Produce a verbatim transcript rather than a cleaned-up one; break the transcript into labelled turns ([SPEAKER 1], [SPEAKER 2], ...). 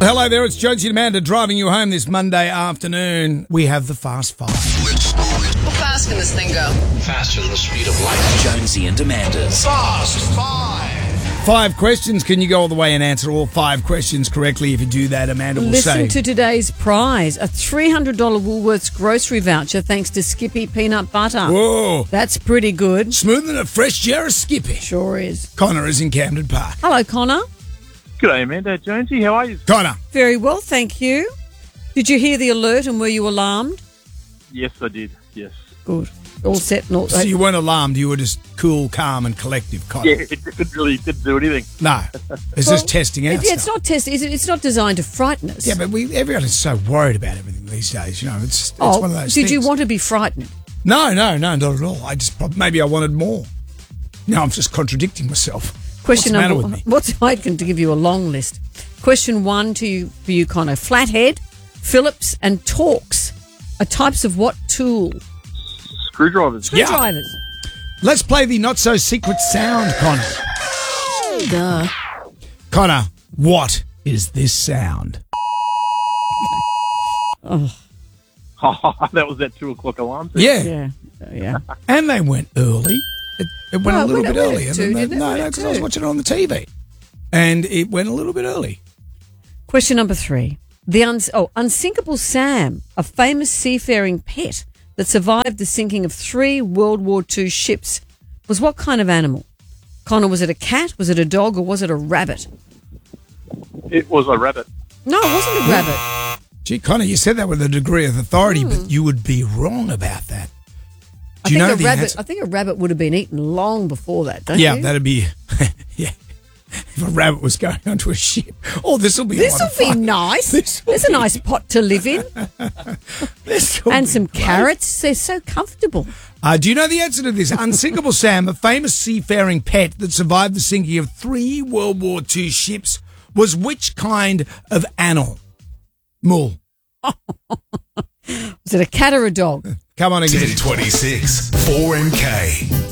[SPEAKER 1] hello there. It's Jonesy and Amanda driving you home this Monday afternoon. We have the Fast Five.
[SPEAKER 2] How fast can this thing go?
[SPEAKER 3] Faster than the speed of light. Jonesy and Amanda's Fast Five.
[SPEAKER 1] Five questions. Can you go all the way and answer all five questions correctly? If you do that, Amanda will
[SPEAKER 4] Listen
[SPEAKER 1] say...
[SPEAKER 4] to today's prize, a three hundred dollars Woolworths grocery voucher thanks to Skippy Peanut Butter.
[SPEAKER 1] Whoa.
[SPEAKER 4] That's pretty good.
[SPEAKER 1] Smoother than a fresh jar of Skippy.
[SPEAKER 4] Sure is.
[SPEAKER 1] Connor is in Camden Park.
[SPEAKER 4] Hello, Connor.
[SPEAKER 5] G'day, Amanda. Jonesy, how are you?
[SPEAKER 1] Connor.
[SPEAKER 4] Very well, thank you. Did you hear the alert and were you alarmed?
[SPEAKER 5] Yes, I did. Yes.
[SPEAKER 4] Good. All set and all...
[SPEAKER 1] So you weren't alarmed. You were just cool, calm and collective, Connor.
[SPEAKER 5] Yeah, it didn't really didn't do anything.
[SPEAKER 1] No. It's
[SPEAKER 4] Well,
[SPEAKER 1] just testing out
[SPEAKER 4] it- yeah, it's
[SPEAKER 1] stuff.
[SPEAKER 4] not test. It's, it's not designed to frighten us.
[SPEAKER 1] Yeah, but we everyone is so worried about everything these days. You know, it's, it's
[SPEAKER 4] oh,
[SPEAKER 1] one of those
[SPEAKER 4] did
[SPEAKER 1] things.
[SPEAKER 4] you want to be frightened?
[SPEAKER 1] No, no, no, not at all. I just prob- maybe I wanted more. No, I'm just contradicting myself.
[SPEAKER 4] Question
[SPEAKER 1] What's the
[SPEAKER 4] number.
[SPEAKER 1] matter with me?
[SPEAKER 4] What's I can give you a long list. Question one to you for you, Connor. Flathead, Phillips, and Torx are types of what tool?
[SPEAKER 5] Screwdrivers.
[SPEAKER 1] Yeah.
[SPEAKER 4] Screwdrivers.
[SPEAKER 1] Let's play the not so secret sound, Connor.
[SPEAKER 4] Duh.
[SPEAKER 1] Connor, what is this sound?
[SPEAKER 5] Oh, that was that two o'clock alarm. Thing.
[SPEAKER 1] Yeah.
[SPEAKER 4] Yeah. Uh, yeah.
[SPEAKER 1] And they went early. It, it went
[SPEAKER 4] No,
[SPEAKER 1] a
[SPEAKER 4] it
[SPEAKER 1] little
[SPEAKER 4] went-
[SPEAKER 1] bit
[SPEAKER 4] it went
[SPEAKER 1] early.
[SPEAKER 4] at
[SPEAKER 1] And
[SPEAKER 4] two,
[SPEAKER 1] then they-
[SPEAKER 4] didn't it?
[SPEAKER 1] no,
[SPEAKER 4] It went
[SPEAKER 1] no,
[SPEAKER 4] at
[SPEAKER 1] because I was
[SPEAKER 4] two.
[SPEAKER 1] watching it on the T V. And it went a little bit early.
[SPEAKER 4] Question number three. The uns- oh, Unsinkable Sam, a famous seafaring pet that survived the sinking of three World War Two ships, was what kind of animal? Connor, was it a cat, was it a dog, or was it a rabbit?
[SPEAKER 5] It was a rabbit.
[SPEAKER 4] No, it wasn't a rabbit.
[SPEAKER 1] Gee, Connor, you said that with a degree of authority, but you would be wrong about that.
[SPEAKER 4] I
[SPEAKER 1] Do you
[SPEAKER 4] think
[SPEAKER 1] know
[SPEAKER 4] a
[SPEAKER 1] the
[SPEAKER 4] rabbit.
[SPEAKER 1] answer?
[SPEAKER 4] I think a rabbit would have been eaten long before that. Don't
[SPEAKER 1] Yeah,
[SPEAKER 4] you?
[SPEAKER 1] that'd be... yeah. If a rabbit was going onto a ship. Oh, this will be a
[SPEAKER 4] This
[SPEAKER 1] lot
[SPEAKER 4] will
[SPEAKER 1] of
[SPEAKER 4] be
[SPEAKER 1] fun.
[SPEAKER 4] nice.
[SPEAKER 1] This will
[SPEAKER 4] There's a
[SPEAKER 1] be-
[SPEAKER 4] nice pot to live in,
[SPEAKER 1] This will
[SPEAKER 4] and
[SPEAKER 1] be
[SPEAKER 4] some
[SPEAKER 1] great.
[SPEAKER 4] carrots. They're so comfortable.
[SPEAKER 1] Uh, do you know the answer to this? Unsinkable Sam, a famous seafaring pet that survived the sinking of three World War Two ships, was which kind of animal? Mull.
[SPEAKER 4] Was it a cat or a dog?
[SPEAKER 1] Come on and give
[SPEAKER 3] ten
[SPEAKER 1] it.
[SPEAKER 3] twenty-six, four M K.